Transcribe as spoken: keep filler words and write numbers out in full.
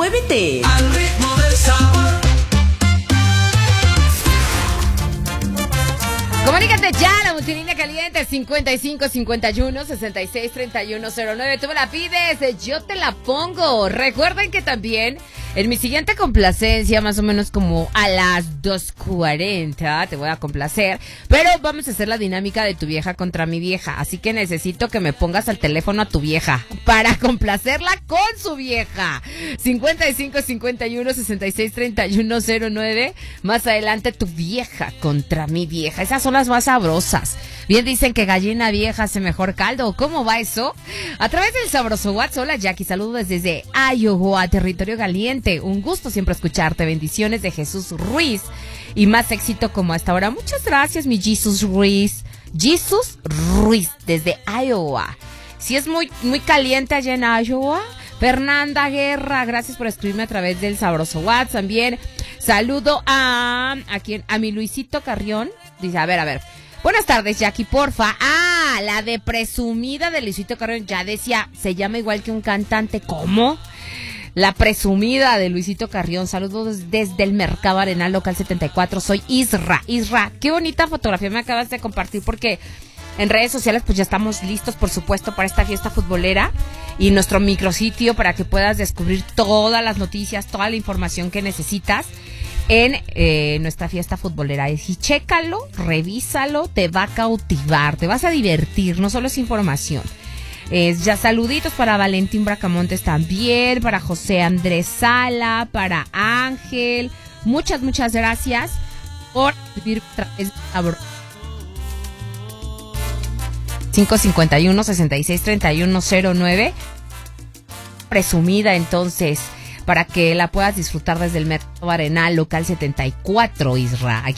muévete. Al ritmo del sabor. Comunícate ya a la multilínea caliente cincuenta y cinco cincuenta y uno sesenta y seis treinta y uno cero nueve. Tú me la pides, yo te la pongo. Recuerden que también en mi siguiente complacencia, más o menos como a las dos cuarenta, te voy a complacer. Pero vamos a hacer la dinámica de tu vieja contra mi vieja. Así que necesito que me pongas al teléfono a tu vieja para complacerla con su vieja. cincuenta y cinco cincuenta y uno sesenta y seis treinta y uno cero nueve. Más adelante tu vieja contra mi vieja. Esas son las más sabrosas. Bien dicen que gallina vieja hace mejor caldo. ¿Cómo va eso? A través del sabroso WhatsApp. Hola Jackie, saludos desde Iowa, territorio caliente. Un gusto siempre escucharte. Bendiciones de Jesús Ruiz. Y más éxito como hasta ahora. Muchas gracias, mi Jesús Ruiz. Jesús Ruiz, desde Iowa. Si es muy, muy caliente allá en Iowa. Fernanda Guerra, gracias por escribirme a través del sabroso WhatsApp. También saludo a, a, quien, a mi Luisito Carrión. Dice, a ver, a ver. Buenas tardes, Jackie, porfa. Ah, la de presumida de Luisito Carrión. Ya decía, se llama igual que un cantante. ¿Cómo? La presumida de Luisito Carrión. Saludos desde el Mercado Arenal, local setenta y cuatro. Soy Isra. Isra, qué bonita fotografía me acabas de compartir, porque en redes sociales pues ya estamos listos, por supuesto, para esta fiesta futbolera y nuestro micrositio para que puedas descubrir todas las noticias, toda la información que necesitas en eh, nuestra fiesta futbolera. Y chécalo, revísalo, te va a cautivar, te vas a divertir, no solo es información. Eh, ya saluditos para Valentín Bracamontes también, para José Andrés Sala, para Ángel. Muchas, muchas gracias por vivir otra vez cinco cincuenta y uno sesenta y seis treinta y uno cero nueve. Presumida entonces, para que la puedas disfrutar desde el Mercado Arenal, local setenta y cuatro, Isra. Aquí